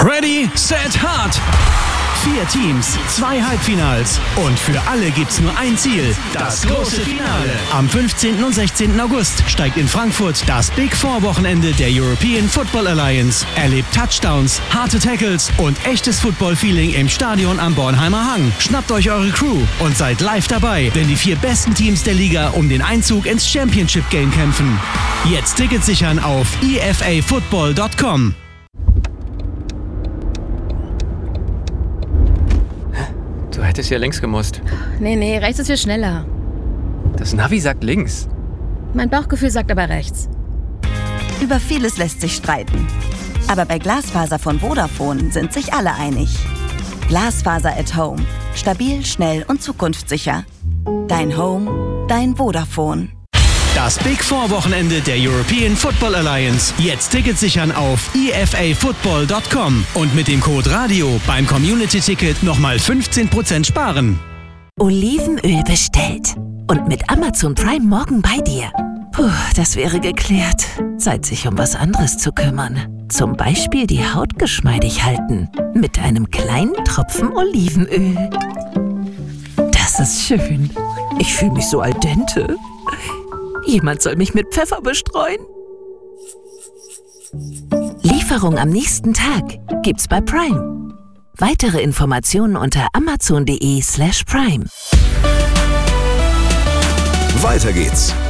Ready, set, hard! 4 Teams, 2 Halbfinals und für alle gibt's nur ein Ziel, das große Finale. Am 15. und 16. August steigt in Frankfurt das Big Four Wochenende der European Football Alliance. Erlebt Touchdowns, harte Tackles und echtes Football-Feeling im Stadion am Bornheimer Hang. Schnappt euch eure Crew und seid live dabei, denn die 4 besten Teams der Liga um den Einzug ins Championship Game kämpfen. Jetzt Tickets sichern auf efafootball.com. Du hättest hier links gemusst. Nee, rechts ist viel schneller. Das Navi sagt links. Mein Bauchgefühl sagt aber rechts. Über vieles lässt sich streiten. Aber bei Glasfaser von Vodafone sind sich alle einig. Glasfaser at Home. Stabil, schnell und zukunftssicher. Dein Home, dein Vodafone. Das Big Four Wochenende der European Football Alliance. Jetzt Tickets sichern auf efafootball.com und mit dem Code RADIO beim Community-Ticket nochmal 15% sparen. Olivenöl bestellt. Und mit Amazon Prime morgen bei dir. Puh, das wäre geklärt. Zeit, sich um was anderes zu kümmern. Zum Beispiel die Haut geschmeidig halten. Mit einem kleinen Tropfen Olivenöl. Das ist schön. Ich fühle mich so al dente. Jemand soll mich mit Pfeffer bestreuen. Lieferung am nächsten Tag gibt's bei Prime. Weitere Informationen unter amazon.de/prime. Weiter geht's